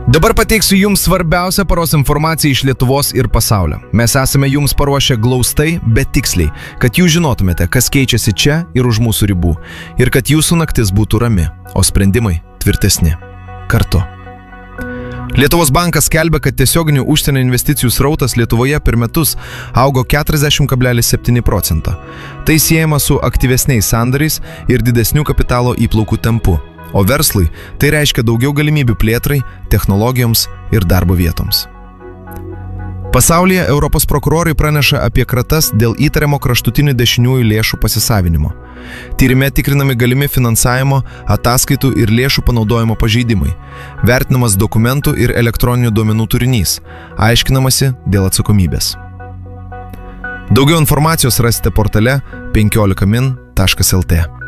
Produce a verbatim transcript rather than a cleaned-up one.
Dabar pateiksiu jums svarbiausią paros informaciją iš Lietuvos ir pasaulio. Mes esame jums paruošę glaustai, bet tiksliai, kad jūs žinotumėte, kas keičiasi čia ir už mūsų ribų, ir kad jūsų naktis būtų rami, o sprendimai tvirtesni. Kartu. Lietuvos bankas skelbia, kad tiesioginių užsienio investicijų srautas Lietuvoje per metus augo keturiasdešimt kablelis septyni procento. Tai siejama su aktyvesniais sandariais ir didesniu kapitalo įplaukų tempu. O verslui tai reiškia daugiau galimybių plėtrai, technologijoms ir darbo vietoms. Pasaulyje Europos prokurorai praneša apie kratas dėl įtariamo kraštutinių dešiniųjų lėšų pasisavinimo. Tyrime tikrinami galimi finansavimo, ataskaitų ir lėšų panaudojimo pažeidimai, vertinamas dokumentų ir elektroninių duomenų turinys, aiškinamasi dėl atsakomybės. Daugiau informacijos rasite portale penkiolika min taškas lt.